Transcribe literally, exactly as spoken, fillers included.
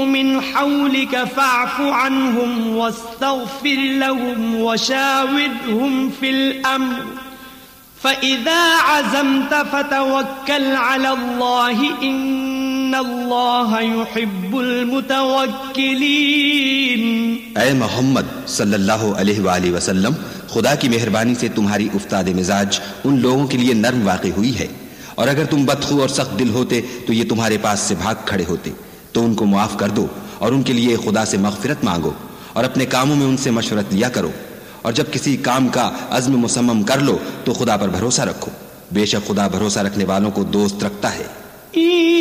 मिन हौलिक फ़अफ़ु अन्हुम वस्तग़फ़िर लहुम वशाविरहुम फ़िल अम्र फ़इज़ा अज़म्त फ़तवक्कल अलल्लाहि इन्नल्लाह युहिब्बुल मुतवक्किलीन। ऐ मोहम्मद सल्लल्लाहु अलैहि वालैहि वसल्लम, खुदा की मेहरबानी से तुम्हारी उफ्ताद मिजाज उन लोगों के लिए नर्म वाक़ई हुई है, और अगर तुम बदखु और सख्त दिल होते तो ये तुम्हारे पास से भाग खड़े होते। तो उनको माफ कर दो और उनके लिए खुदा से मग़फ़िरत मांगो और अपने कामों में उनसे मशवरत लिया करो, और जब किसी काम का अज़्म मुसम्मम कर लो तो खुदा पर भरोसा रखो। बेशक खुदा भरोसा रखने वालों को दोस्त रखता है।